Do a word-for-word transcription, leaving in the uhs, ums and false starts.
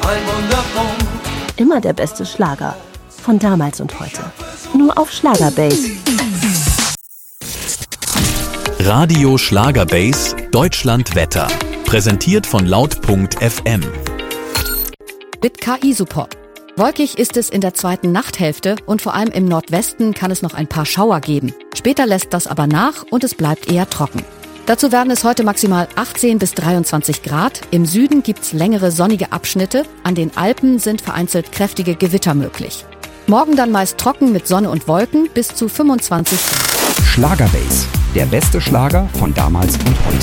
ein Wunderpunkt. Immer der beste Schlager. Von damals und heute. Nur auf Schlagerbase. Radio Schlagerbase Deutschland Wetter. Präsentiert von laut punkt f m. Mit K I-Support. Wolkig ist es in der zweiten Nachthälfte und vor allem im Nordwesten kann es noch ein paar Schauer geben. Später lässt das aber nach und es bleibt eher trocken. Dazu werden es heute maximal achtzehn bis dreiundzwanzig Grad. Im Süden gibt's längere sonnige Abschnitte. An den Alpen sind vereinzelt kräftige Gewitter möglich. Morgen dann meist trocken mit Sonne und Wolken bis zu fünfundzwanzig Grad. Schlagerbase. Der beste Schlager von damals und heute.